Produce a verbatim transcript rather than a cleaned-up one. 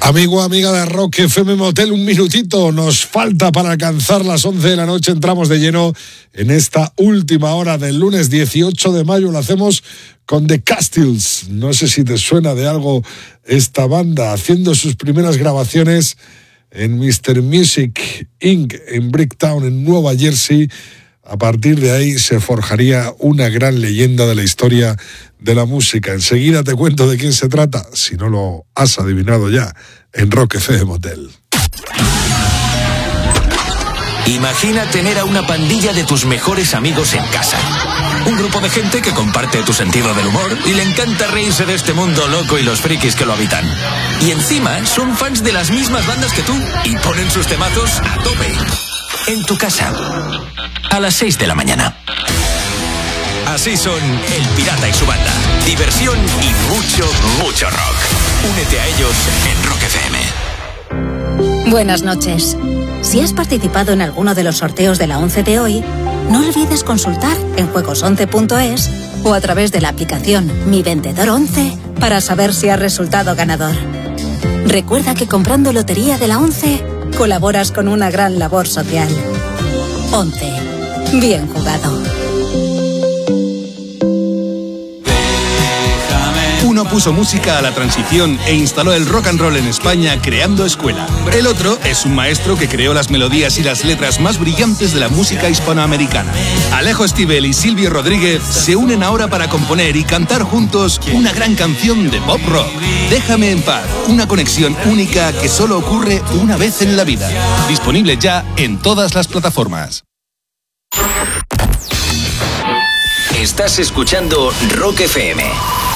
Amigo, amiga de Rock F M Motel, un minutito nos falta para alcanzar las once de la noche. Entramos de lleno en esta última hora del lunes dieciocho de mayo. Lo hacemos con The Castiles. No sé si te suena de algo esta banda, haciendo sus primeras grabaciones en mister Music incorporated en Bricktown, en Nueva Jersey. A partir de ahí se forjaría una gran leyenda de la historia de la música. Enseguida te cuento de quién se trata, si no lo has adivinado ya, en Rock F M Motel. Imagina tener a una pandilla de tus mejores amigos en casa. Un grupo de gente que comparte tu sentido del humor y le encanta reírse de este mundo loco y los frikis que lo habitan. Y encima son fans de las mismas bandas que tú y ponen sus temazos a tope. En tu casa, a las seis de la mañana. Así son El Pirata y su banda. Diversión y mucho, mucho rock. Únete a ellos en Rock F M. Buenas noches. Si has participado en alguno de los sorteos de la once de hoy, no olvides consultar en juegos once punto es o a través de la aplicación Mi Vendedor once para saber si has resultado ganador. Recuerda que comprando Lotería de la once colaboras con una gran labor social. once. Bien jugado. Uno puso música a la transición e instaló el rock and roll en España creando escuela. El otro es un maestro que creó las melodías y las letras más brillantes de la música hispanoamericana. Alejo Stivel y Silvio Rodríguez se unen ahora para componer y cantar juntos una gran canción de pop rock. Déjame en paz, una conexión única que solo ocurre una vez en la vida. Disponible ya en todas las plataformas. Estás escuchando Rock F M.